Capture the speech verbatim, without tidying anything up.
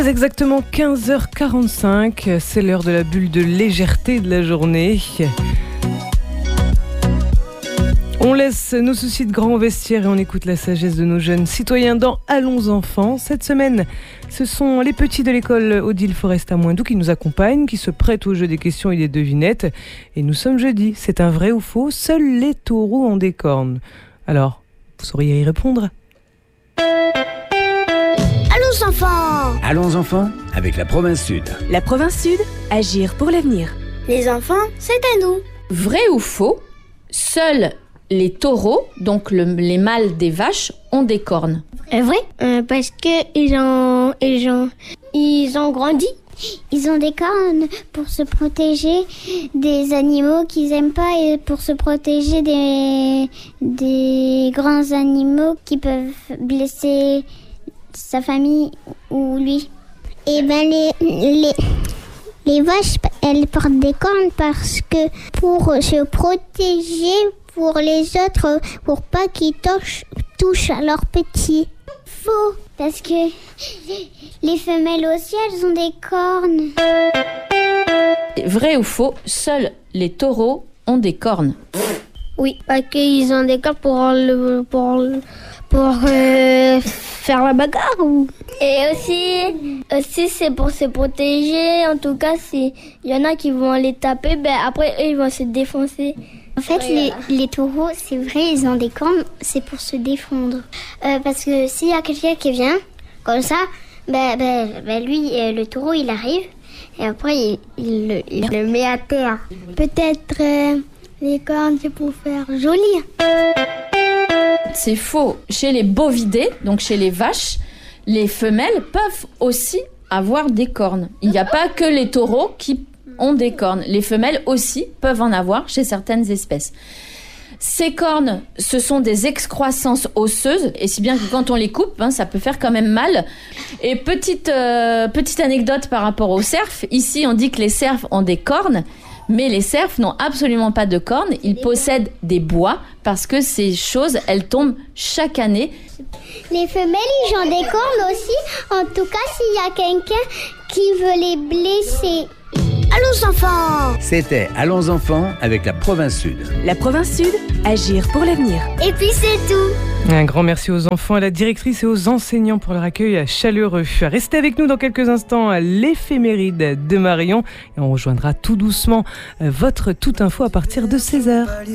Exactement quinze heures quarante-cinq, c'est l'heure de la bulle de légèreté de la journée. On laisse nos soucis de grand vestiaire et on écoute la sagesse de nos jeunes citoyens dans Allons enfants. Cette semaine, ce sont les petits de l'école Odile Forest à Moindou qui nous accompagnent, qui se prêtent au jeu des questions et des devinettes. Et nous sommes jeudi, c'est un vrai ou faux, seuls les taureaux ont des cornes. Alors, vous sauriez y répondre ? Allons enfants! Allons enfants avec la province sud. La province sud, agir pour l'avenir. Les enfants, c'est à nous. Vrai ou faux, seuls les taureaux, donc le, les mâles des vaches, ont des cornes. Euh, vrai, euh, parce que ils ont, ils ont, ils ont grandi. Ils ont des cornes pour se protéger des animaux qu'ils aiment pas et pour se protéger des, des grands animaux qui peuvent blesser sa famille ou lui. Et ben les, les, les vaches, elles portent des cornes parce que pour se protéger pour les autres, pour pas qu'ils touchent, touchent à leurs petits. Faux, parce que les femelles aussi, elles ont des cornes. Vrai ou faux, seuls les taureaux ont des cornes. Oui, parce qu'ils ont des cornes pour, le, pour, pour euh, faire la bagarre. Ou... Et aussi, aussi c'est pour se protéger. En tout cas, il y en a qui vont les taper, ben après eux, ils vont se défoncer. En fait, les, les taureaux, c'est vrai, ils ont des cornes, c'est pour se défendre. Euh, parce que s'il y a quelqu'un qui vient, comme ça, ben, ben, ben lui, euh, le taureau, il arrive, et après, il, il, le, il le met à terre. Peut-être euh, les cornes, c'est pour faire joli. C'est faux. Chez les bovidés, donc chez les vaches, les femelles peuvent aussi avoir des cornes. Il n'y a pas que les taureaux qui ont des cornes. Les femelles aussi peuvent en avoir chez certaines espèces. Ces cornes, ce sont des excroissances osseuses, et si bien que quand on les coupe, hein, ça peut faire quand même mal. Et petite, euh, petite anecdote par rapport aux cerfs, ici on dit que les cerfs ont des cornes, mais les cerfs n'ont absolument pas de cornes, ils possèdent des bois, parce que ces choses, elles tombent chaque année. Les femelles, ils ont des cornes aussi, en tout cas s'il y a quelqu'un qui veut les blesser. Allons enfants! C'était Allons enfants avec la province sud. La province sud, agir pour l'avenir. Et puis c'est tout! Un grand merci aux enfants, à la directrice et aux enseignants pour leur accueil chaleureux. Restez avec nous dans quelques instants à l'éphéméride de Marion et on rejoindra tout doucement votre toute info à partir de seize heures.